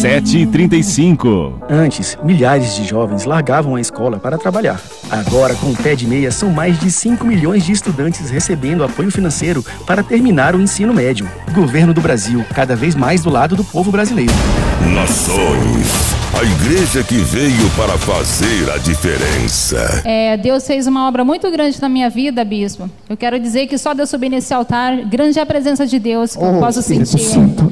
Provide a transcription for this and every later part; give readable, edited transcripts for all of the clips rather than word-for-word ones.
7h35. Antes, milhares de jovens largavam a escola para trabalhar. Agora, com o Pé de Meia, são mais de 5 milhões de estudantes recebendo apoio financeiro para terminar o ensino médio. Governo do Brasil, cada vez mais do lado do povo brasileiro. Nações, a igreja que veio para fazer a diferença. Deus fez uma obra muito grande na minha vida, bispo. Eu quero dizer que só de eu subir nesse altar, grande é a presença de Deus que eu posso sentir.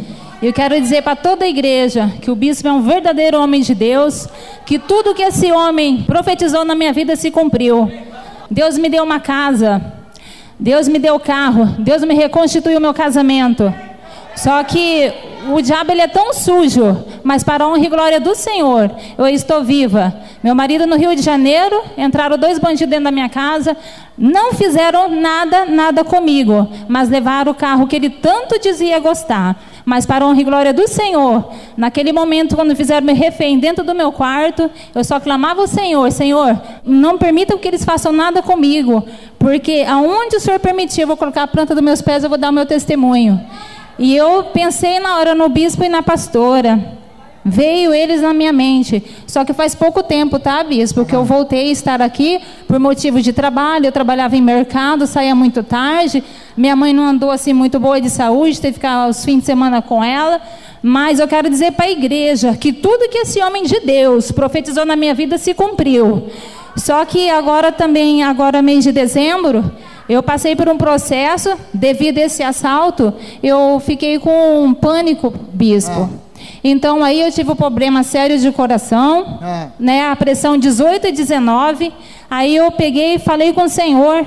Eu quero dizer para toda a igreja que o bispo é um verdadeiro homem de Deus, que tudo que esse homem profetizou na minha vida se cumpriu. Deus me deu uma casa, Deus me deu carro, Deus me reconstituiu o meu casamento. Só que o diabo ele é tão sujo, mas para a honra e glória do Senhor, eu estou viva. Meu marido no Rio de Janeiro, entraram 2 bandidos dentro da minha casa, não fizeram nada comigo, mas levaram o carro que ele tanto dizia gostar. Mas para a honra e glória do Senhor, naquele momento quando fizeram me refém dentro do meu quarto, eu só clamava ao Senhor: Senhor, não permita que eles façam nada comigo, porque aonde o Senhor permitir, eu vou colocar a planta dos meus pés, eu vou dar o meu testemunho. E eu pensei na hora no bispo e na pastora. Veio eles na minha mente. Só que faz pouco tempo, tá, bispo? Que eu voltei a estar aqui por motivo de trabalho. Eu trabalhava em mercado, saía muito tarde. Minha mãe não andou assim muito boa de saúde, teve que ficar os fins de semana com ela. Mas eu quero dizer para a igreja que tudo que esse homem de Deus profetizou na minha vida se cumpriu. Só que agora também, mês de dezembro, eu passei por um processo, devido a esse assalto, eu fiquei com um pânico, bispo. Então aí eu tive um problema sério de coração, né, a pressão 18 e 19, aí eu peguei e falei com o Senhor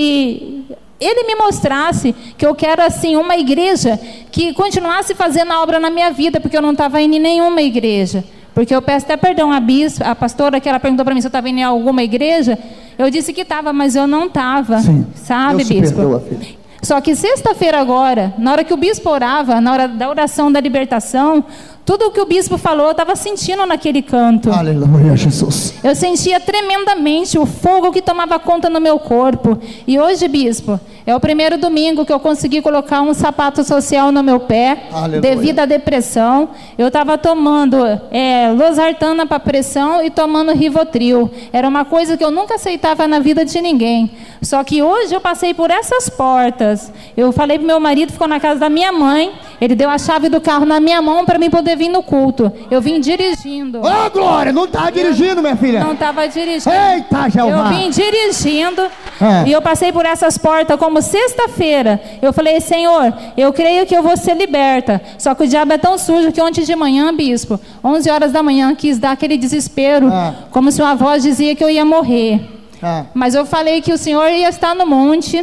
que Ele me mostrasse que eu quero assim uma igreja que continuasse fazendo a obra na minha vida, porque eu não estava indo em nenhuma igreja. Porque eu peço até perdão à bispo, a pastora, que ela perguntou para mim se eu estava indo em alguma igreja. Eu disse que estava, mas eu não estava. Sabe, bispo? Perdoa, filho. Só que sexta-feira agora, na hora que o bispo orava, na hora da oração da libertação, tudo o que o bispo falou, eu estava sentindo naquele canto. Aleluia, Jesus. Eu sentia tremendamente o fogo que tomava conta no meu corpo. E hoje, bispo, é o primeiro domingo que eu consegui colocar um sapato social no meu pé, devido à depressão. Eu estava tomando losartana para pressão e tomando Rivotril. Era uma coisa que eu nunca aceitava na vida de ninguém. Só que hoje eu passei por essas portas. Eu falei para meu marido, ficou na casa da minha mãe, ele deu a chave do carro na minha mão para mim poder vir no culto. Eu vim dirigindo. Ô, Glória, não estava dirigindo, minha filha? Não estava dirigindo. Eita, Jeová. Eu vim dirigindo e eu passei por essas portas como sexta-feira. Eu falei: Senhor, eu creio que eu vou ser liberta. Só que o diabo é tão sujo que ontem de manhã, bispo, 11 horas da manhã, quis dar aquele desespero, como se uma voz dizia que eu ia morrer. Mas eu falei que o Senhor ia estar no monte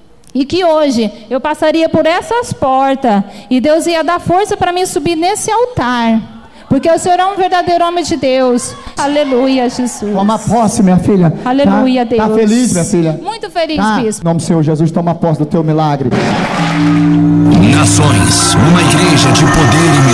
e que hoje eu passaria por essas portas e Deus ia dar força para mim subir nesse altar, porque o Senhor é um verdadeiro homem de Deus. Aleluia, Jesus. Toma posse, minha filha. Aleluia, Deus. Tá feliz, minha filha? Muito feliz, bispo. Em nome do Senhor Jesus, toma posse do teu milagre. Nações, uma igreja de poder e